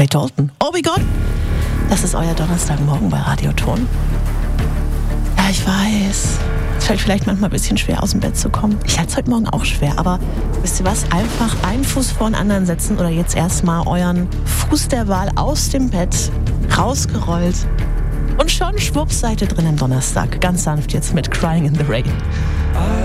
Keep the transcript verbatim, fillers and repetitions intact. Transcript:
Ray Dalton. Oh my God. Das ist euer Donnerstagmorgen bei Radioton. Ja, ich weiß. Es fällt vielleicht manchmal ein bisschen schwer, aus dem Bett zu kommen. Ich hatte es heute Morgen auch schwer, aber wisst ihr was? Einfach einen Fuß vor den anderen setzen oder jetzt erstmal euren Fuß der Wahl aus dem Bett rausgerollt. Und schon schwupps seid ihr drin am Donnerstag. Ganz sanft jetzt mit Crying in the Rain.